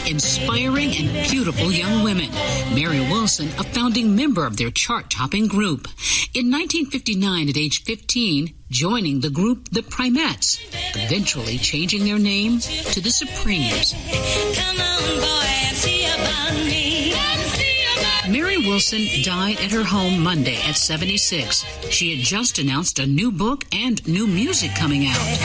inspiring and beautiful young women. Mary Wilson, a founding member of their chart-topping group. In 1959, at age 15, joining the group The Primettes, eventually changing their name to The Supremes. Come on, boy, and see about me. Mary Wilson died at her home Monday at 76. She had just announced a new book and new music coming out.